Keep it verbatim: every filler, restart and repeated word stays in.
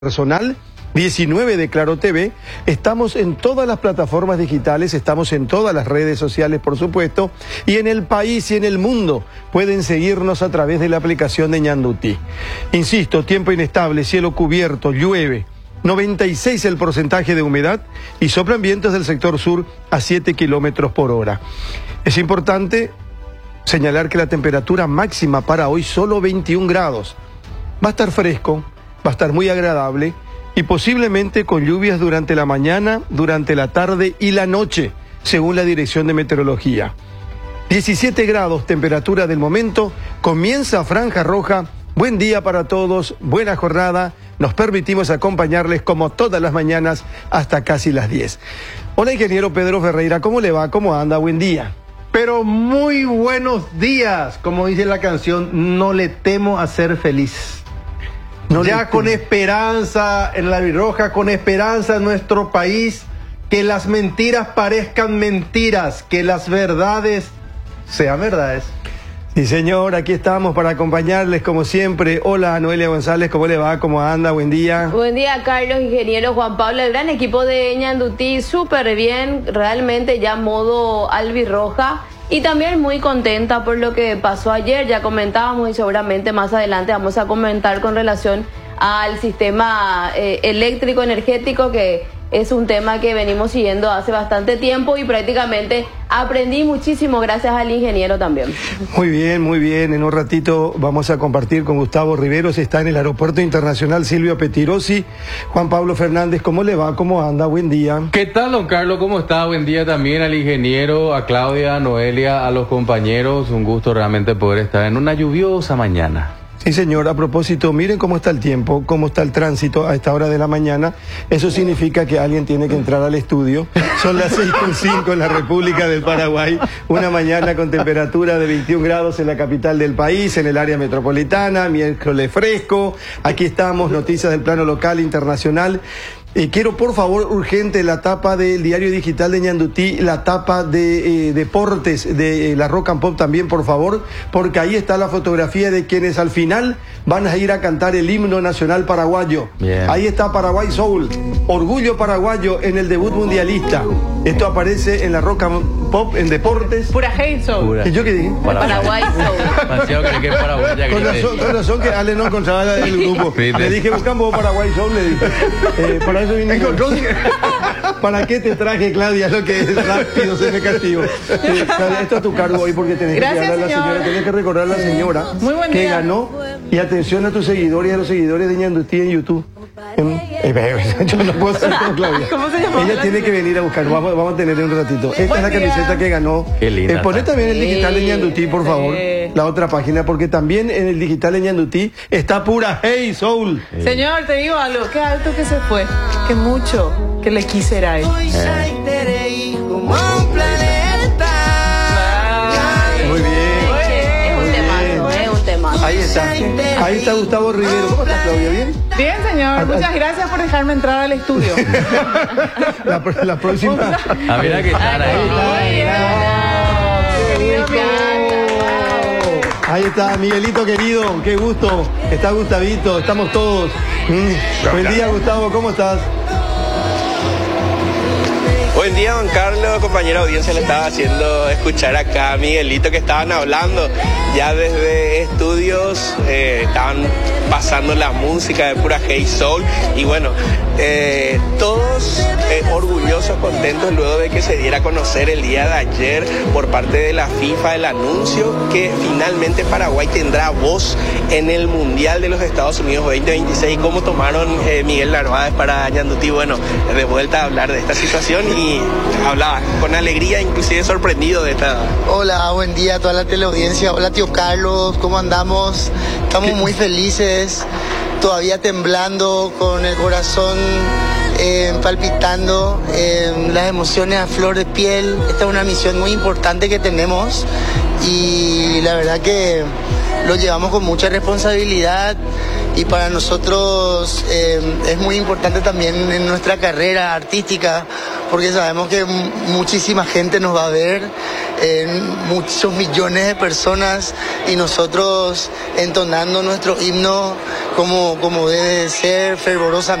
Personal, diecinueve de Claro T V, estamos en todas las plataformas digitales, estamos en todas las redes sociales, por supuesto, y en el país y en el mundo pueden seguirnos a través de la aplicación de Ñandutí. Insisto, tiempo inestable, cielo cubierto, llueve, noventa y seis el porcentaje de humedad y soplan vientos del sector sur a siete kilómetros por hora. Es importante señalar que la temperatura máxima para hoy solo veintiún grados. Va a estar fresco, va a estar muy agradable y posiblemente con lluvias durante la mañana, durante la tarde y la noche, según la Dirección de Meteorología. diecisiete grados, temperatura del momento, comienza Franja Roja. Buen día para todos, buena jornada. Nos permitimos acompañarles como todas las mañanas hasta casi las diez. Hola, ingeniero Pedro Ferreira, ¿cómo le va? ¿Cómo anda? Buen día. Pero muy buenos días, como dice la canción, no le temo a ser feliz. No ya con esperanza en la Virroja, con esperanza en nuestro país, que las mentiras parezcan mentiras, que las verdades sean verdades. Sí, señor, aquí estamos para acompañarles como siempre. Hola, Noelia González, ¿cómo le va? ¿Cómo anda? Buen día. Buen día, Carlos, ingeniero Juan Pablo, el gran equipo de Ñandutí, súper bien, realmente ya modo albirroja. Y también muy contenta por lo que pasó ayer, ya comentábamos y seguramente más adelante vamos a comentar con relación al sistema eh, eléctrico energético, que es un tema que venimos siguiendo hace bastante tiempo y prácticamente aprendí muchísimo gracias al ingeniero también. Muy bien, muy bien. En un ratito vamos a compartir con Gustavo Riveros, está en el Aeropuerto Internacional Silvio Pettirossi. Juan Pablo Fernández, ¿cómo le va? ¿Cómo anda? Buen día. ¿Qué tal, don Carlos? ¿Cómo está? Buen día también al ingeniero, a Claudia, a Noelia, a los compañeros. Un gusto realmente poder estar en una lluviosa mañana. Sí, señor. A propósito, miren cómo está el tiempo, cómo está el tránsito a esta hora de la mañana. Eso significa que alguien tiene que entrar al estudio. Son las seis con cinco en la República del Paraguay. Una mañana con temperatura de veintiún grados en la capital del país, en el área metropolitana, miércoles fresco. Aquí estamos, noticias del plano local, internacional. Eh, quiero, por favor, urgente, la tapa del diario digital de Ñandutí, la tapa de eh, deportes de eh, la Rock and Pop también, por favor, porque ahí está la fotografía de quienes al final van a ir a cantar el himno nacional paraguayo. Bien. Ahí está Paraguay Soul, orgullo paraguayo en el debut mundialista. Esto aparece en la Rock and Pop en deportes. Pura hate soul. Pura. ¿Yo qué dije? Paraguay Soul. Con razón, con razón que Ale no encontraba el grupo. Le dije, buscamos Paraguay Soul, le dije. Eh, para eso vine. ¿Para qué te traje, Claudia? Lo que es rápido, se me castigo. Eh, esto es tu cargo hoy porque tenés Gracias, que hablar a la señora, tenés que recordar a la señora Muy buen que día. ganó. Y atención a tus seguidores y a los seguidores de Ñandutí en YouTube. Eh, yo no puedo hacer con Claudia. ¿Cómo se llama? Ella tiene que venir a buscar. Vamos, vamos a tener un ratito. Esta Buen es la día. camiseta que ganó. Qué linda. Eh, poné también el digital de Ñandutí, por favor. Sí. La otra página, porque también en el digital de Ñandutí está pura Hey Soul. Sí. Señor, te digo algo. Qué alto que se fue. Qué mucho que le quisiera él. Eh. Muy bien. Es un temazo, es un temazo. Ahí está. Ahí está Gustavo Rivero. ¿Cómo estás, Claudia? ¿Bien? Bien, señor. Muchas gracias por dejarme entrar al estudio. la, la próxima. A ver, a qué tal ahí. Ahí está, Miguelito querido, qué gusto. Está Gustavito, estamos todos. Mm. Buen día, Gustavo, ¿cómo estás? Buen día, don Carlos, compañera audiencia, le estaba haciendo escuchar acá a Miguelito que estaban hablando ya desde estudios, eh, estaban pasando la música de pura Hey Soul y bueno, eh, todos eh, orgullosos, contentos luego de que se diera a conocer el día de ayer por parte de la FIFA el anuncio que finalmente Paraguay tendrá voz en el Mundial de los Estados Unidos veinte veintiséis. ¿Cómo tomaron eh, Miguel Narváez para Ñandutí? Bueno, de vuelta a hablar de esta situación y hablaba con alegría, inclusive sorprendido de esta. Hola, buen día a toda la teleaudiencia. Hola, tío Carlos, ¿cómo andamos? Estamos muy felices, todavía temblando, con el corazón eh, palpitando, eh, las emociones a flor de piel. Esta es una misión muy importante que tenemos y la verdad que lo llevamos con mucha responsabilidad y para nosotros eh, es muy importante también en nuestra carrera artística, porque sabemos que muchísima gente nos va a ver, eh, muchos millones de personas, y nosotros entonando nuestro himno como, como debe ser, fervorosamente.